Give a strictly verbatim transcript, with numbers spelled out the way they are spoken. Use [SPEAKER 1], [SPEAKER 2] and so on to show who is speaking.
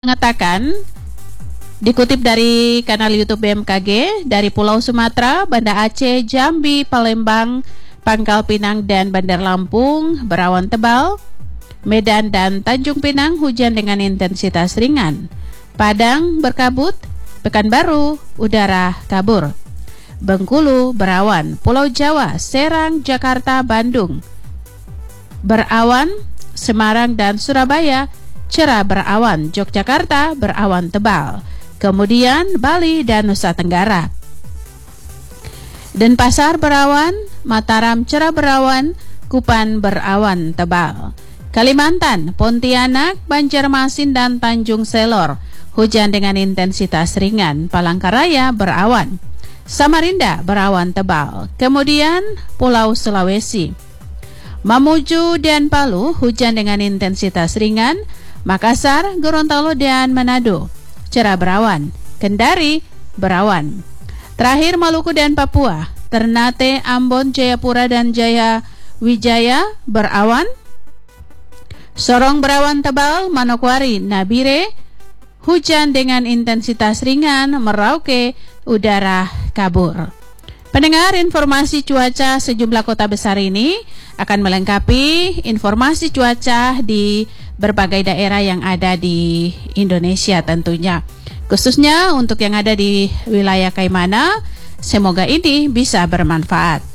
[SPEAKER 1] mengatakan, dikutip dari kanal YouTube B M K G, dari Pulau Sumatera, Banda Aceh, Jambi, Palembang, Pangkal Pinang, dan Bandar Lampung berawan tebal. Medan dan Tanjung Pinang hujan dengan intensitas ringan. Padang berkabut. Pekanbaru udara kabur. Bengkulu berawan. Pulau Jawa, Serang, Jakarta, Bandung berawan. Semarang dan Surabaya cerah berawan. Yogyakarta berawan tebal. Kemudian Bali dan Nusa Tenggara. Denpasar berawan. Mataram cerah berawan. Kupang berawan tebal. Kalimantan, Pontianak, Banjarmasin, dan Tanjung Selor hujan dengan intensitas ringan. Palangkaraya berawan. Samarinda berawan tebal. Kemudian Pulau Sulawesi, Mamuju dan Palu hujan dengan intensitas ringan. Makassar, Gorontalo, dan Manado cerah berawan. Kendari berawan. Terakhir Maluku dan Papua, Ternate, Ambon, Jayapura, dan Jaya Wijaya berawan. Sorong berawan tebal. Manokwari, Nabire hujan dengan intensitas ringan. Merauke udara kabur. Pendengar, informasi cuaca sejumlah kota besar ini akan melengkapi informasi cuaca di berbagai daerah yang ada di Indonesia tentunya. Khususnya untuk yang ada di wilayah Kaimana, semoga ini bisa bermanfaat.